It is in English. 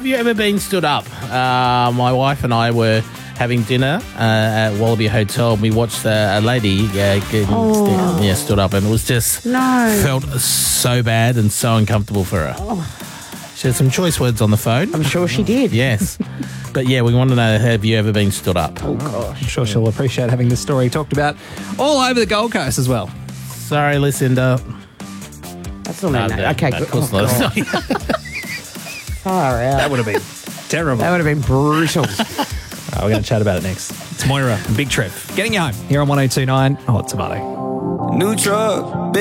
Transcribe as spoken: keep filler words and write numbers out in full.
you ever been stood up? Uh, my wife and I were having dinner uh, at Wallaby Hotel. We watched uh, a lady uh, getting Oh. st- yeah, stood up, and it was just No. felt so bad and so uncomfortable for her. She had some choice words on the phone. I'm sure she did. Yes. But yeah, we want to know, have you ever been stood up? Oh, gosh. I'm sure she'll appreciate having this story talked about all over the Gold Coast as well. Sorry, Lucinda. That's all I No, know. no, Okay, no, good. of course Oh, not. God. Far out. That would have been terrible. That would have been brutal. Oh, we're going to chat about it next. It's Moira and Big Trev. Getting you home here on one oh two nine. Oh, it's Tomato. New truck.